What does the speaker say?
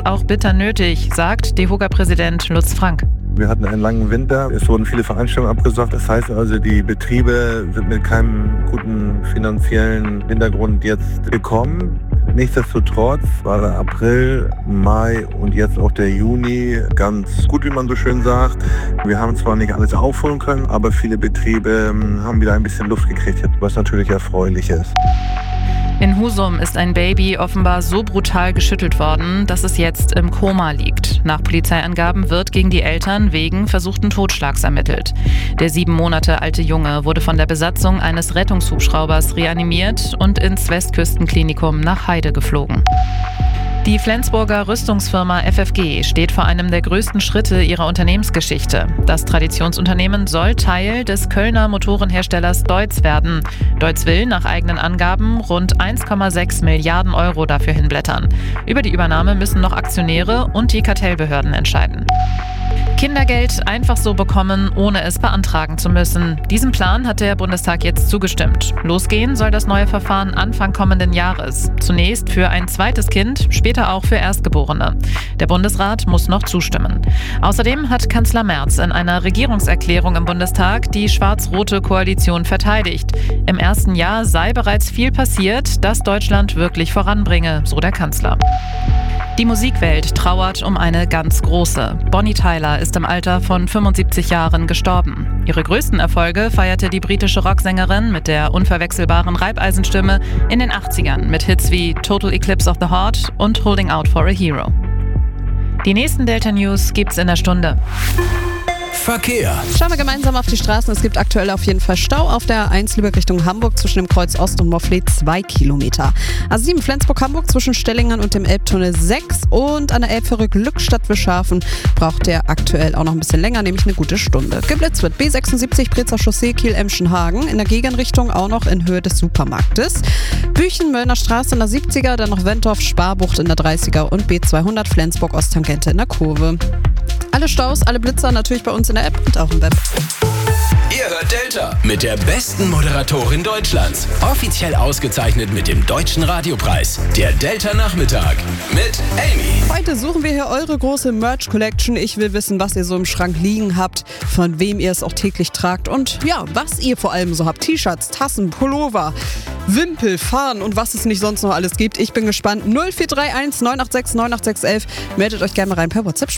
auch bitter nötig, sagt DEHOGA-Präsident Lutz Frank. Wir hatten einen langen Winter, es wurden viele Veranstaltungen abgesagt. Das heißt also, die Betriebe sind mit keinem guten finanziellen Hintergrund jetzt gekommen. Nichtsdestotrotz war der April, Mai und jetzt auch der Juni ganz gut, wie man so schön sagt. Wir haben zwar nicht alles aufholen können, aber viele Betriebe haben wieder ein bisschen Luft gekriegt, was natürlich erfreulich ist. In Husum ist ein Baby offenbar so brutal geschüttelt worden, dass es jetzt im Koma liegt. Nach Polizeiangaben wird gegen die Eltern wegen versuchten Totschlags ermittelt. Der 7 Monate alte Junge wurde von der Besatzung eines Rettungshubschraubers reanimiert und ins Westküstenklinikum nach Heide geflogen. Die Flensburger Rüstungsfirma FFG steht vor einem der größten Schritte ihrer Unternehmensgeschichte. Das Traditionsunternehmen soll Teil des Kölner Motorenherstellers Deutz werden. Deutz will nach eigenen Angaben rund 1,6 Milliarden Euro dafür hinblättern. Über die Übernahme müssen noch Aktionäre und die Kartellbehörden entscheiden. Kindergeld einfach so bekommen, ohne es beantragen zu müssen. Diesem Plan hat der Bundestag jetzt zugestimmt. Losgehen soll das neue Verfahren Anfang kommenden Jahres. Zunächst für ein zweites Kind, später auch für Erstgeborene. Der Bundesrat muss noch zustimmen. Außerdem hat Kanzler Merz in einer Regierungserklärung im Bundestag die schwarz-rote Koalition verteidigt. Im ersten Jahr sei bereits viel passiert, das Deutschland wirklich voranbringe, so der Kanzler. Die Musikwelt trauert um eine ganz große. Bonnie Tyler ist im Alter von 75 Jahren gestorben. Ihre größten Erfolge feierte die britische Rocksängerin mit der unverwechselbaren Reibeisenstimme in den 80ern mit Hits wie Total Eclipse of the Heart und Holding Out for a Hero. Die nächsten Delta News gibt's in der Stunde. Verkehr. Schauen wir gemeinsam auf die Straßen. Es gibt aktuell auf jeden Fall Stau auf der A1 Lübeck Richtung Hamburg zwischen dem Kreuz Ost und Moffley 2 Kilometer. A7 Flensburg-Hamburg zwischen Stellingen und dem Elbtunnel 6 und an der Elbfähre Glückstadt-Wischhafen braucht der aktuell auch noch ein bisschen länger, nämlich eine gute Stunde. Geblitzt wird B76 Prezer Chaussee Kiel-Emschenhagen, in der Gegenrichtung auch noch in Höhe des Supermarktes. Büchen-Möllner Straße in der 70er, dann noch Wentorf-Sparbucht in der 30er und B200 Flensburg-Osttangente in der Kurve. Alle Staus, alle Blitzer natürlich bei uns in der App und auch im Web. Ihr hört Delta mit der besten Moderatorin Deutschlands. Offiziell ausgezeichnet mit dem Deutschen Radiopreis. Der Delta Nachmittag mit Amy. Heute suchen wir hier eure große Merch-Collection. Ich will wissen, was ihr so im Schrank liegen habt, von wem ihr es auch täglich tragt und ja, was ihr vor allem so habt. T-Shirts, Tassen, Pullover, Wimpel, Fahnen und was es nicht sonst noch alles gibt. Ich bin gespannt. 0431 986 98611. Meldet euch gerne mal rein per WhatsApp.